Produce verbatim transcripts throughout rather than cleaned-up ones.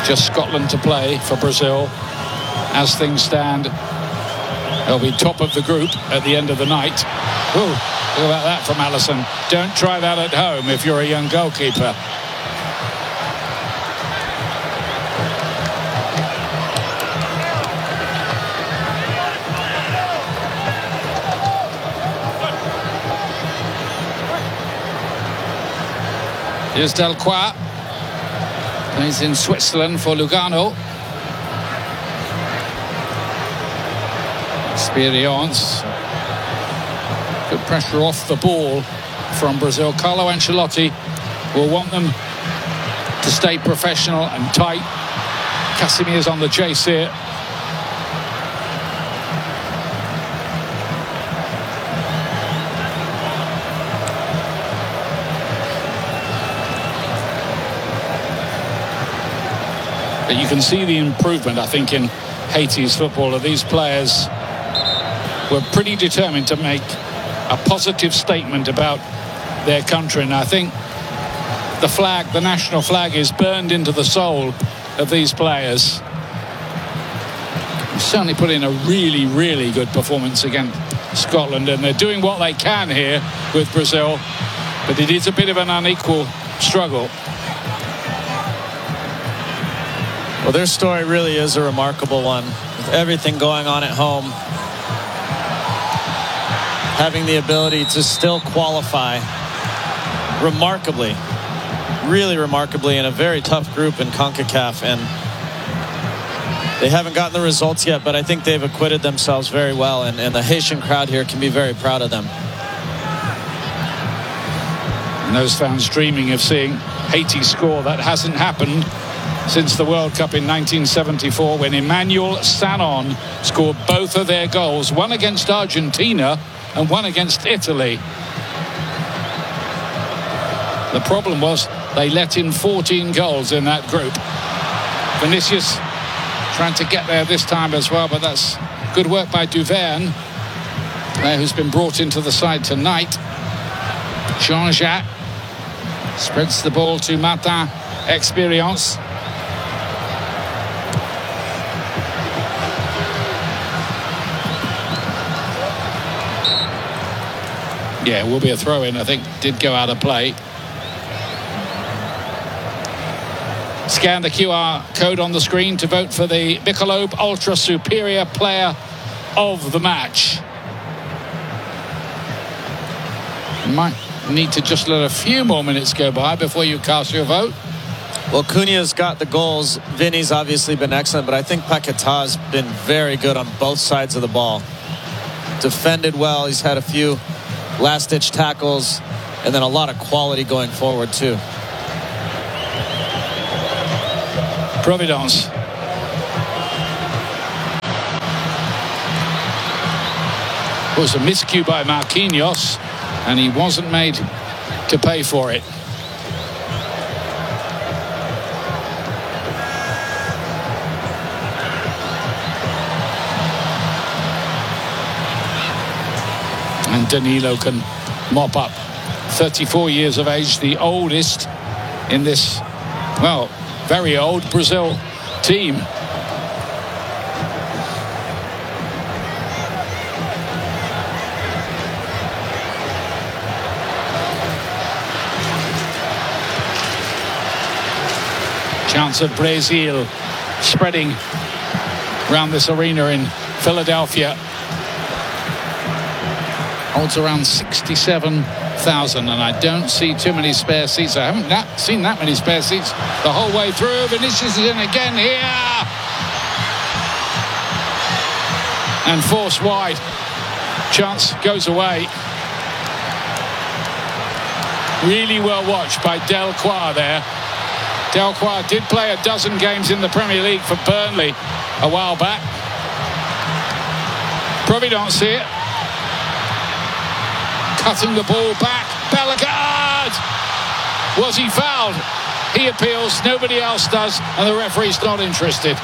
Just Scotland to play for Brazil. As things stand, they'll be top of the group at the end of the night. Ooh, look about that from Alisson. Don't try that at home if you're a young goalkeeper. Here's Delcroix. He's in Switzerland for Lugano. Experience. Good pressure off the ball from Brazil. Carlo Ancelotti will want them to stay professional and tight. Casimir's on the chase here. But you can see the improvement, I think, in Haiti's football. These players were pretty determined to make a positive statement about their country. And I think the flag, the national flag, is burned into the soul of these players. They certainly put in a really, really good performance against Scotland. And they're doing what they can here with Brazil. But it is a bit of an unequal struggle. Well, their story really is a remarkable one. With everything going on at home, having the ability to still qualify remarkably, really remarkably, in a very tough group in CONCACAF. And they haven't gotten the results yet, but I think they've acquitted themselves very well. And, and the Haitian crowd here can be very proud of them. And those fans dreaming of seeing Haiti score. That hasn't happened since the World Cup in nineteen seventy-four, when Emmanuel Sanon scored both of their goals, one against Argentina and one against Italy. The problem was they let in fourteen goals in that group. Vinicius trying to get there this time as well, but that's good work by Duverne, uh, who's been brought into the side tonight. Jean-Jacques spreads the ball to Martin Experience. Yeah, it will be a throw-in, I think. Did go out of play. Scan the Q R code on the screen to vote for the Michelob Ultra Superior Player of the Match. You might need to just let a few more minutes go by before you cast your vote. Well, Cunha's got the goals. Vinny's obviously been excellent, but I think Paquetà's been very good on both sides of the ball. Defended well. He's had a few last-ditch tackles, and then a lot of quality going forward too. Providence. It was a miscue by Marquinhos, and he wasn't made to pay for it. And Danilo can mop up. thirty-four years of age, the oldest in this, well, very old Brazil team. Chance of Brazil spreading around this arena in Philadelphia. Holds around sixty-seven thousand, and I don't see too many spare seats. I haven't that, seen that many spare seats the whole way through. Vinicius is in again here. And forced wide. Chance goes away. Really well watched by Delcroix there. Delcroix did play a dozen games in the Premier League for Burnley a while back. Providence here. Cutting the ball back. Bellegarde! Was he fouled? He appeals, nobody else does, and the referee's not interested.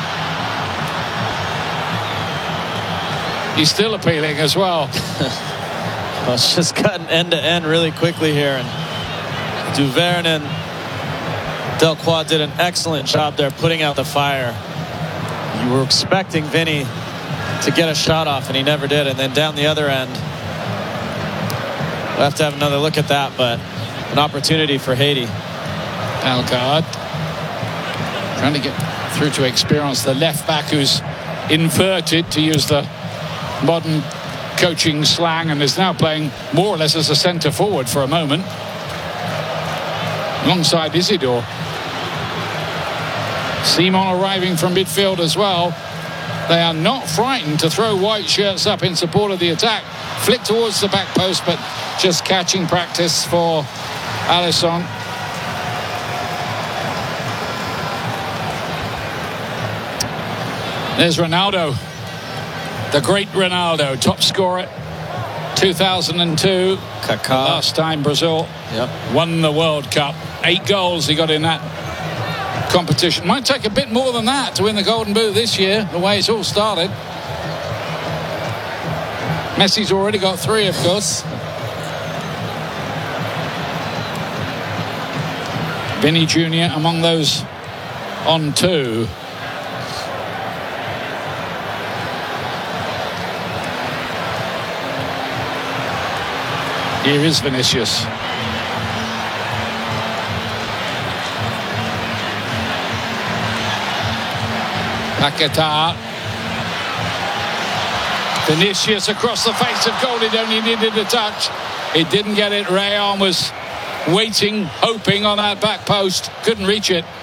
He's still appealing as well. Well, it's just gotten end to end really quickly here, and Duverne and Delcroix did an excellent job there putting out the fire. You were expecting Vinny to get a shot off, and he never did. And then down the other end, we'll have to have another look at that, but an opportunity for Haiti. Dalkaard trying to get through to experience the left back, who's inverted, to use the modern coaching slang, and is now playing more or less as a centre forward for a moment alongside Isidore. Simon arriving from midfield as well. They are not frightened to throw white shirts up in support of the attack. Flick towards the back post, but just catching practice for Alisson. There's Ronaldo, the great Ronaldo, top scorer two thousand two. Kaká. Last time Brazil Yep. won the World Cup. Eight goals he got in that competition. Might take a bit more than that to win the Golden Boot this year, the way it's all started. Messi's already got three, of course. Vinny Junior among those on two. Here is Vinicius. Paquetá. Vinicius across the face of goal. It only needed a touch. It didn't get it. Rayon was waiting, hoping on that back post. Couldn't reach it.